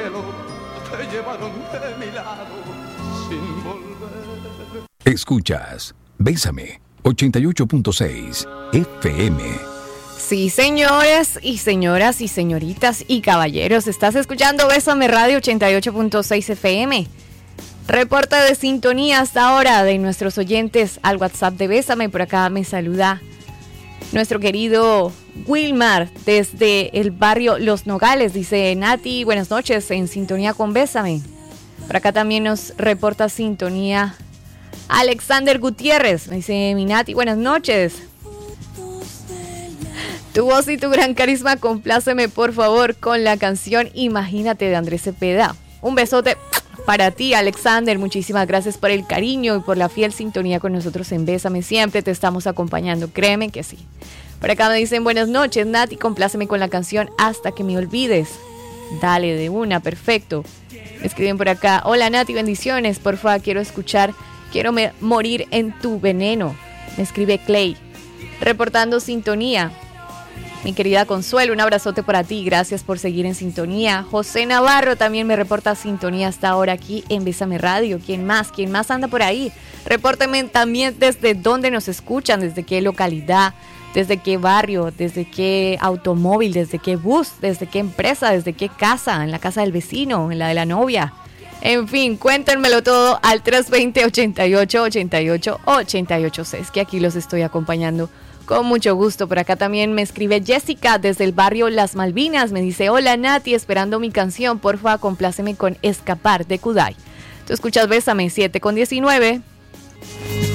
cielo te llevaron de mi lado sin volver. Escuchas Bésame 88.6 FM. Sí, señores y señoras y señoritas y caballeros, estás escuchando Bésame Radio 88.6 FM. Reporte de sintonía hasta ahora de nuestros oyentes al WhatsApp de Bésame. Por acá me saluda nuestro querido Wilmar desde el barrio Los Nogales. Dice: Nati, buenas noches, en sintonía con Bésame. Por acá también nos reporta sintonía Alexander Gutiérrez. Me dice: mi Nati, buenas noches. Tu voz y tu gran carisma, compláceme por favor con la canción Imagínate de Andrés Cepeda. Un besote para ti, Alexander. Muchísimas gracias por el cariño y por la fiel sintonía con nosotros en Bésame. Siempre te estamos acompañando, créeme que sí. Por acá me dicen: buenas noches, Nati, compláceme con la canción Hasta que me olvides. Dale, de una, perfecto. Me escriben por acá: hola Nati, bendiciones, porfa, quiero morir en tu veneno. Me escribe Clay, reportando sintonía. Mi querida Consuelo, un abrazote para ti, gracias por seguir en sintonía. José Navarro también me reporta sintonía hasta ahora aquí en Bésame Radio. ¿Quién más anda por ahí? Repórtenme también desde dónde nos escuchan, desde qué localidad, desde qué barrio, desde qué automóvil, desde qué bus, desde qué empresa, desde qué casa, en la casa del vecino, en la de la novia. En fin, cuéntenmelo todo al 320-88-88-886, que aquí los estoy acompañando con mucho gusto. Por acá también me escribe Jessica desde el barrio Las Malvinas. Me dice: hola Nati, esperando mi canción, porfa, compláceme con Escapar de Kudai. Tú escuchas Bésame 7:19.